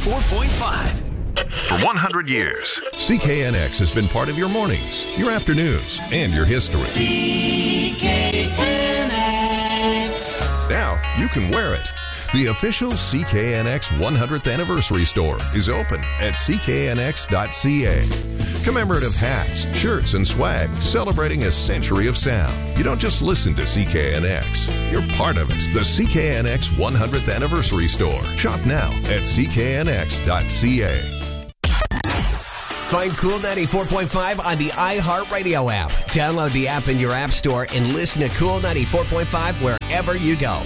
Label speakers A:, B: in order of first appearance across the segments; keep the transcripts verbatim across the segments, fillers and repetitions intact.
A: ninety-four point five.
B: For one hundred years, C K N X has been part of your mornings, your afternoons, and your history.
A: C K N X.
B: Now you can wear it. The official C K N X one hundredth Anniversary Store is open at c k n x dot c a. Commemorative hats, shirts, and swag celebrating a century of sound. You don't just listen to C K N X. You're part of it. The C K N X one hundredth Anniversary Store. Shop now at c k n x dot c a.
C: Find Cool ninety-four point five on the iHeartRadio app. Download the app in your app store and listen to Cool ninety-four point five wherever you go.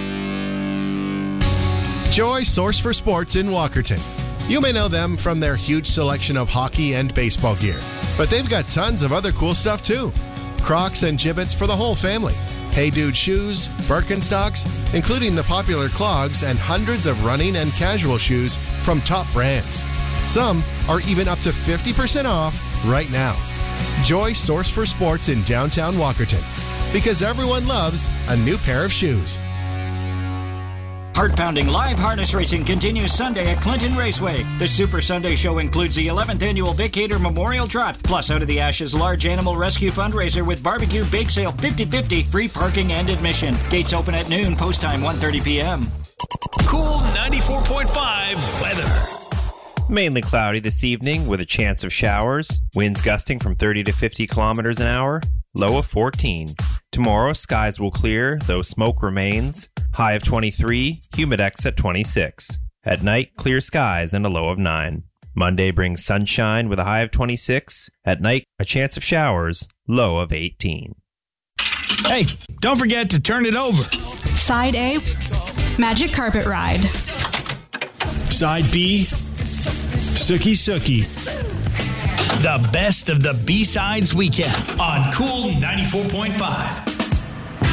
D: Joy Source for Sports in Walkerton. You may know them from their huge selection of hockey and baseball gear, but they've got tons of other cool stuff too. Crocs and Jibbitz for the whole family. Hey Dude shoes, Birkenstocks, including the popular clogs, and hundreds of running and casual shoes from top brands. Some are even up to fifty percent off right now. Joy Source for Sports in downtown Walkerton, because everyone loves a new pair of shoes.
E: Heart-pounding live harness racing continues Sunday at Clinton Raceway. The Super Sunday Show includes the eleventh Annual Vic Hader Memorial Trot, plus Out of the Ashes Large Animal Rescue Fundraiser with barbecue bake sale fifty-fifty, free parking and admission. Gates open at noon, post time one thirty p.m.
A: Cool ninety-four point five weather.
F: Mainly cloudy this evening with a chance of showers. Winds gusting from thirty to fifty kilometers an hour. Low of fourteen. Tomorrow, skies will clear, though smoke remains. High of twenty-three, humidex at twenty-six. At night, clear skies and a low of nine. Monday brings sunshine with a high of twenty-six. At night, a chance of showers, low of eighteen.
G: Hey, don't forget to turn it over.
H: Side A, Magic Carpet Ride.
G: Side B, Sookie Sookie.
A: The best of the B-Sides weekend on Cool ninety-four point five.